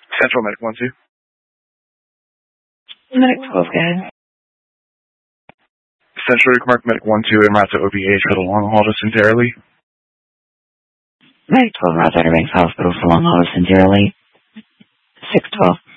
Central Medic 1-2. Medic 12, go ahead. Central Medic 1-2 en route to OBH for the long haul to Centerally. Medic 12, route Outer Banks Hospital for long haul to Centerally. 612.